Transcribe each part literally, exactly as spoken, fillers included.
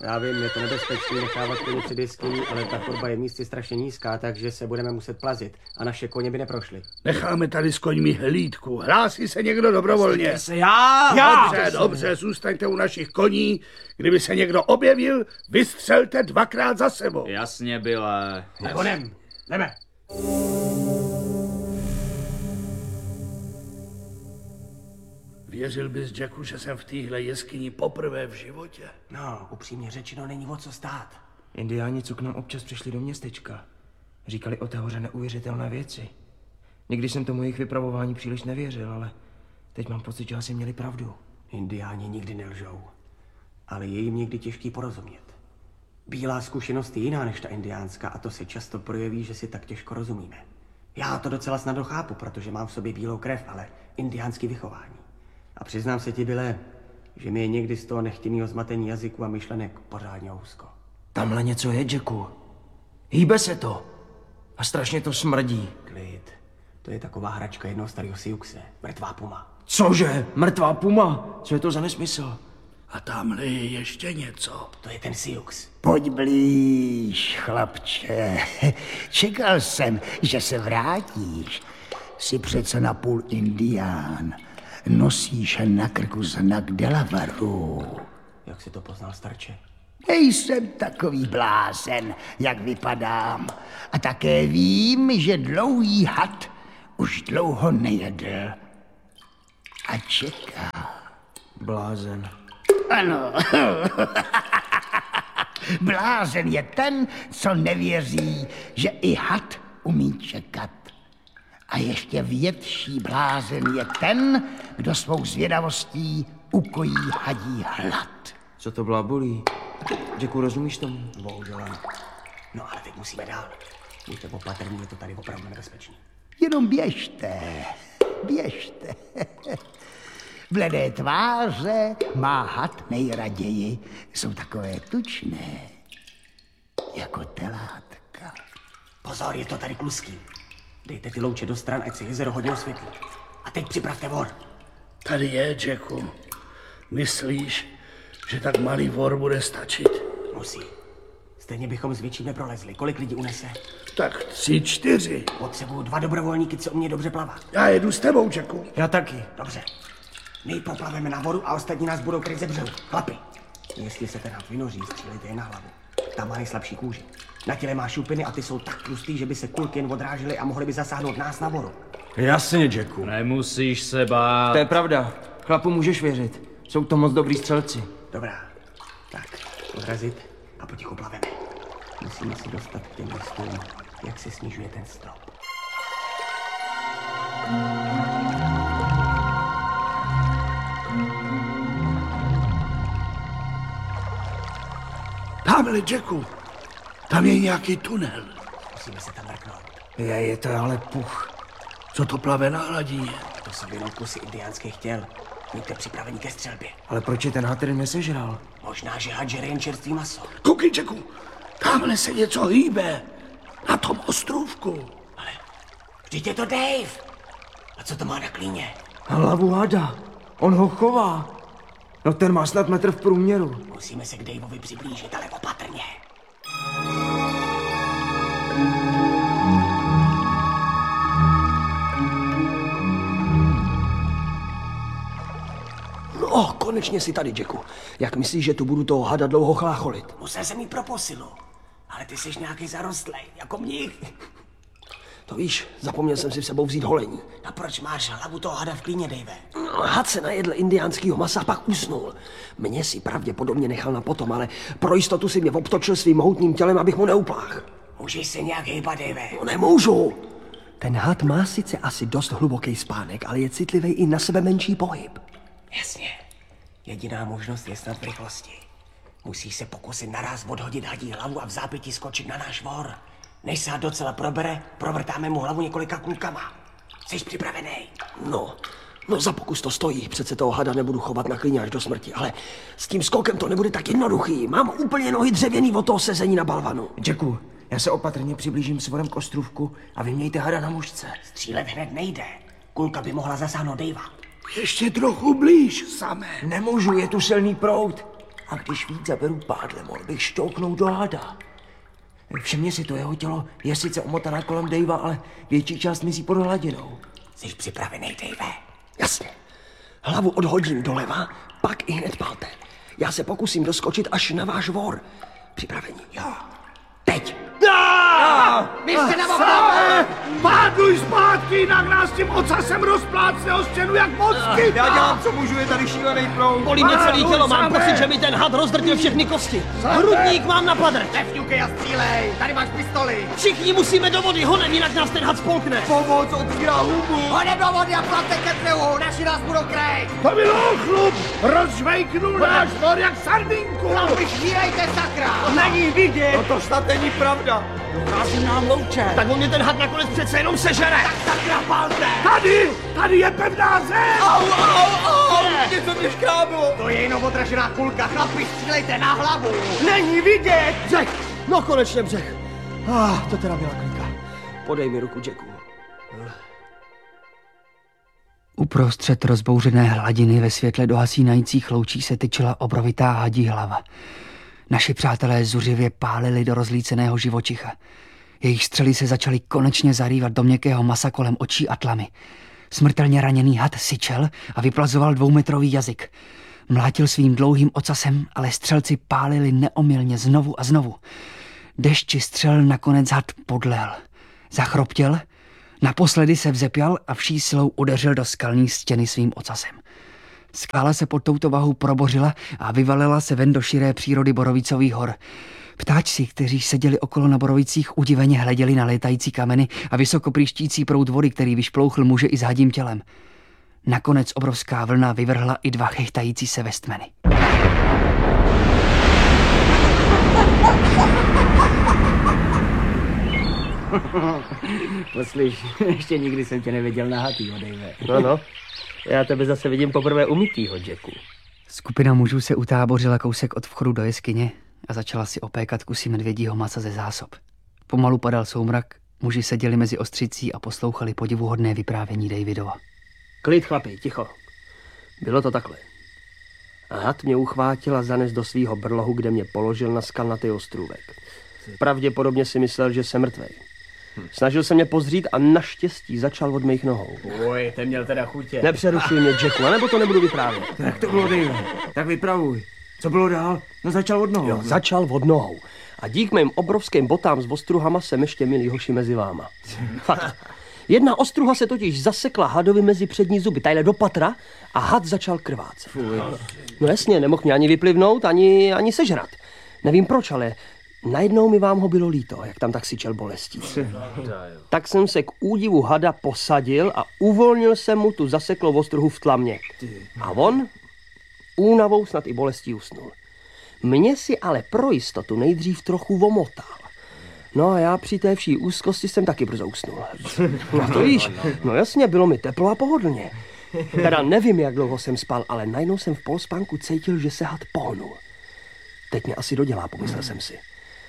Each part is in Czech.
Já vím, je to nebezpečný nechávat koně před jeskyní, ale ta chodba je v místě strašně nízká, takže se budeme muset plazit a naše koně by neprošly. Necháme tady s koňmi hlídku. Hlásí se někdo dobrovolně? Se já! Já! Dobře, dobře, zůstaňte u našich koní. Kdyby se někdo objevil, vystřelte dvakrát za sebou. Jasně, Bile. Konem, jdeme. Věřil bys, Jacku, že jsem v téhle jeskyni poprvé v životě? No, upřímně řečeno, není o co stát. Indiáni, co k nám občas přišli do městečka, říkali o té hoře neuvěřitelné věci. Nikdy jsem tomu jejich vypravování příliš nevěřil, ale teď mám pocit, že asi měli pravdu. Indiáni nikdy nelžou, ale je jim někdy těžký porozumět. Bílá zkušenost je jiná než ta indiánská a to se často projeví, že si tak těžko rozumíme. Já to docela snadno chápu, protože mám v sobě bílou krev, ale indiánský vychování. A přiznám se ti, Bile, že mi je někdy z toho nechtěnýho zmatení jazyku a myšlenek pořádně úzko. Tamhle něco je, Jacku. Hýbe se to. A strašně to smrdí. Klid. To je taková hračka jednoho starého Siouxe. Mrtvá puma. Cože? Mrtvá puma? Co je to za nesmysl? A tamhle je ještě něco. To je ten Sioux. Pojď blíž, chlapče. Čekal jsem, že se vrátíš. Jsi přece napůl Indián. Nosíš na krku znak Delavaru. Jak si to poznal, starče? Nejsem takový blázen, jak vypadám. A také vím, že dlouhý had už dlouho nejedl. A čeká. Blázen. Ano. Blázen je ten, co nevěří, že i had umí čekat. A ještě větší blázen je ten, kdo svou zvědavostí ukojí hadí hlad. Co to blábolí? Jacku, rozumíš tomu? Bohužel ano. No ale teď musíme dál. Buďte opatrní, je to tady opravdu nebezpečný. Jenom běžte, běžte. Bledé tváře má had nejraději. Jsou takové tučné, jako telátka. Pozor, je to tady kluský. Dejte ty louče do stran, ať se jezero hodně osvětlí. A teď připravte vor. Tady je, Jacku. Myslíš, že tak malý vor bude stačit? Musí. Stejně bychom s větším neprolezli. Kolik lidí unese? Tak tři, čtyři. Potřebuju dva dobrovolníky, co umí dobře plavat. Já jedu s tebou, Jacku. Já taky. Dobře. My poplaveme na vodu a ostatní nás budou kryt ze břehu. Chlapi, jestli se teda vynoří, střílejte je na hlavu. Tam má nejslabší kůži. Na těle má šupiny a ty jsou tak tlustý, že by se kulky jen odrážely a mohly by zasáhnout nás na vodu. Jasně, Jacku. Nemusíš se bát. To je pravda. Chlapu můžeš věřit. Jsou to moc dobrý střelci. Dobrá. Tak, odrazit a potichu plaveme. Musíme si dostat k těm listům, jak se snižuje ten strop. Tamhle, Jacku. Tam je nějaký tunel. Musíme se tam mrknout. Je, je to ale puch. Co to plave na hladině? To jsou jenom kusy indiánských těl. Buďte připraveni ke střelbě. Ale proč je ten had tedy nesežral? Možná, že had žere jen čerstvý maso. Koukej, Jacku. Tamhle se něco hýbe. Na tom ostrůvku. Ale vždyť je to Dave. A co to má na klíně? Hlavu hada. On ho chová. No ten má snad metr v průměru. Musíme se k Daveovi přiblížit, ale opatrně. No, konečně si tady, Jacku. Jak myslíš, že tu budu toho hada dlouho chlácholit? Musel jsem jít pro posilu. Ale ty jsi nějaký zarostlej, jako mních. To víš, zapomněl jsem si v sebou vzít holení. A proč máš hlavu toho hada v klíně, Dave? No, had se najedl indiánského masa a pak usnul. Mě si pravděpodobně nechal na potom, ale pro jistotu si mě obtočil svým mohutným tělem, abych mu neupláchl. Můžeš se nějak hejbat, Dave? No nemůžu. Ten had má sice asi dost hluboký spánek, ale je citlivý i na sebe menší pohyb. Jasně. Jediná možnost je snad v rychlosti. Musíš se pokusit naraz odhodit hadí hlavu a v zápětí skočit na náš vor. Než se had docela probere, provrtáme mu hlavu několika kulkama. Jsi připravený? No, no za pokus to stojí. Přece toho hada nebudu chovat na klíně až do smrti, ale s tím skokem to nebude tak jednoduchý. Mám úplně nohy dřevěný od toho sezení na balvanu. Jacku, já se opatrně přiblížím s vorem k ostrůvku a vy mějte hada na mužce. Střílet hned nejde. Kulka by mohla zasáhnout Davea. Ještě trochu blíž, samé. Nemůžu, je tu silný proud. A když víc zaberu pádle, mohl bych šťouknout do hada. Všimni si, to jeho tělo je sice omotané kolem Davea, ale větší část mizí pod hladinou. Jsi připravený, Dave? Jasně. Hlavu odhodím doleva, pak i hned pálte. Já se pokusím doskočit až na váš vor. Připravení? Jo. Teď. Vy jste na opravdu! Pádluj zpátky, jinak nás tím ocasem rozplácne o stěnu jak mosky! Já dělám, co můžu, je tady šílený proud. Bolí mě celé tělo, mám pocit, že mi ten had rozdrtil všechny kosti. Hrudník mám na padrť. Nefňukej a střílej! Tady máš pistoli! Všichni musíme do vody, honem, jinak nás ten had spolkne. Pomoc, otvírá hubu. Honem do vody a plavte ke břehu, naši nás budou krejt! To byl chlup, rozžvejknul náš vor jak sardinku! Chlapi, švírejte, sakra! Není vidět. No to snad není pravda. Dochází nám louče. Tak on mě ten had nakonec přece jenom sežere. Sakra, palte! Tady, tady je pevná zem! Au, au, au, něco mě škráblo. To je jenom odražená kulka, chlapi, střílejte na hlavu! Není vidět. Břeh, no konečně břeh. Ah, to teda byla klika. Podej mi ruku, Jacku. Uprostřed rozbouřené hladiny ve světle dohasínajících loučí se tyčila obrovitá hadí hlava. Naši přátelé zuřivě pálili do rozlíceného živočicha. Jejich střely se začaly konečně zarývat do měkkého masa kolem očí a tlamy. Smrtelně raněný had syčel a vyplazoval dvoumetrový jazyk. Mlátil svým dlouhým ocasem, ale střelci pálili neomylně znovu a znovu. Dešti střel nakonec had podlel. Zachroptěl, naposledy se vzepěl a vší silou udeřil do skalní stěny svým ocasem. Skála se pod touto vahou probořila a vyvalila se ven do širé přírody Borovicových hor. Ptáčci, kteří seděli okolo na Borovicích, udiveně hleděli na létající kameny a vysoko prýštící proud vody, který vyšplouchl muže i s hadím tělem. Nakonec obrovská vlna vyvrhla i dva chechtající se vestmeny. Poslyš, ještě nikdy jsem tě neviděl nahatýho, Dave. No, no. Já tebe zase vidím poprvé umytýho, Jacku. Skupina mužů se utábořila kousek od vchodu do jeskyně a začala si opékat kusy medvědího masa ze zásob. Pomalu padal soumrak, muži seděli mezi ostřicí a poslouchali podivuhodné vyprávění Davidova. Klid, chlapi, ticho. Bylo to takhle. A had mě uchvátil a zanes do svýho brlohu, kde mě položil na skalnatý ostrůvek. Pravděpodobně si myslel, že jsem mrtvej. Snažil se mě pozřít a naštěstí začal od mých nohou. Oj, ten měl teda chutě. Nepřerušuj mě, Jacku, anebo to nebudu vyprávět. Jak to bylo, Dave? Tak vypravuj. Co bylo dál? No začal od nohou. Jo, začal od nohou. A dík mým obrovským botám s ostruhama jsem ještě milý hoši mezi váma. Fakt. Jedna ostruha se totiž zasekla hadovi mezi přední zuby, tadyhle do patra, a had začal krvácet. No jasně, nemohl mě ani vyplivnout, ani, ani sežrat. Nevím proč, ale najednou mi vám ho bylo líto, jak tam tak syčel bolestí. Tak jsem se k údivu hada posadil a uvolnil jsem mu tu zaseklou ostruhu v tlamě. A on únavou snad i bolestí usnul. Mně si ale pro jistotu nejdřív trochu vomotal. No a já při té vší úzkosti jsem taky brzo usnul. No to víš, no jasně, bylo mi teplo a pohodlně. Teda nevím, jak dlouho jsem spal, ale najednou jsem v polspánku cítil, že se had pohnul. Teď mě asi dodělá, pomyslel jsem si.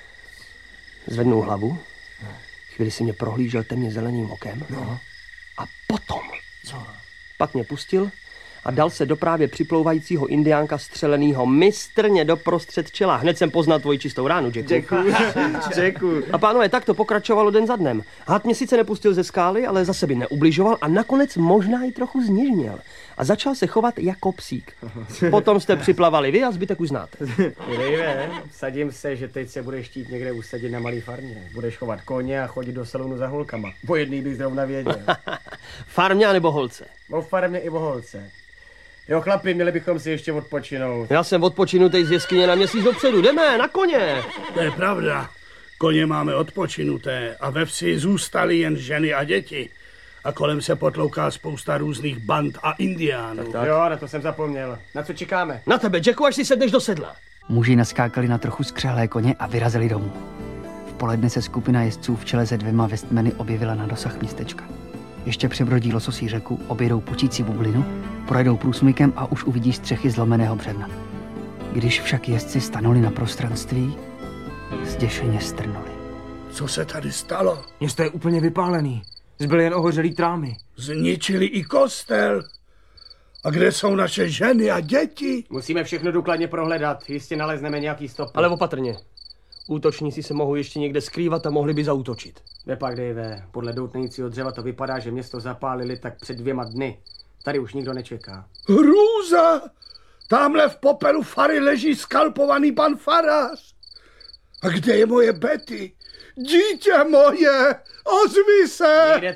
Zvednul hlavu, chvíli si mě prohlížel temně zeleným okem a potom pak mě pustil a dal se do právě připlouvajícího indiánka střelenýho mistrně doprostřed čela. Hned jsem poznal tvoji čistou ránu, Jacku. Jacku. A pánové, tak to pokračovalo den za dnem. Had mě sice nepustil ze skály, ale zase by neubližoval a nakonec možná i trochu zněžněl. A začal se chovat jako psík. Potom jste připlavali vy a zbytek už znáte. Dave, sadím se, že teď se budeš chtít někde usadit na malý farmě. Budeš chovat koně a chodit do salonu za holkama. Po jedný bych zrovna věděl. Farmě nebo holce? O farmě i o holce. Jo, chlapi, měli bychom si ještě odpočinout. Já jsem odpočinutý z jeskyně na měsíc dopředu. Jdeme, na koně! To je pravda. Koně máme odpočinuté a ve vsi zůstaly jen ženy a děti. A kolem se potlouká spousta různých band a indiánů. Tak, tak. Jo, na to jsem zapomněl. Na co čekáme? Na tebe, Jacku, až si sedneš do sedla. Muži naskákali na trochu skřehlé koně a vyrazili domů. V poledne se skupina jezdců v čele se dvěma vestmeny objevila na dosah městečka. Ještě přebrodí lososí řeku, objedou pučící bublinu, projedou průsmykem a už uvidí střechy zlomeného břevna. Když však jezdci stanuli na prostranství, zděšeně strnuli. Co se tady stalo? Město je úplně vypálený. Zbyly jen ohořelý trámy. Zničili i kostel. A kde jsou naše ženy a děti? Musíme všechno důkladně prohledat. Jistě nalezneme nějaký stopy. Ale opatrně. Útočníci se mohou ještě někde skrývat a mohli by zaútočit. Nepak, Dave, podle doutnajícího dřeva to vypadá, že město zapálili tak před dvěma dny. Tady už nikdo nečeká. Hrůza! Tamhle v popelu fary leží skalpovaný pan farář. A kde je moje Betty? Dítě moje, ozvi se! Někde